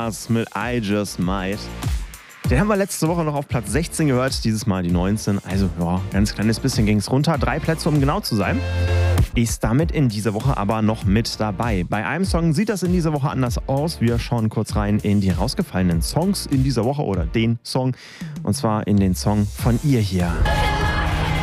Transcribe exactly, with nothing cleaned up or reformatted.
war's mit I Just Might. Den haben wir letzte Woche noch auf Platz sechzehn gehört, dieses Mal die neunzehn. Also ja, ganz kleines bisschen ging es runter. Drei Plätze, um genau zu sein. Ist damit in dieser Woche aber noch mit dabei. Bei einem Song sieht das in dieser Woche anders aus. Wir schauen kurz rein in die rausgefallenen Songs in dieser Woche oder den Song. Und zwar in den Song von ihr hier.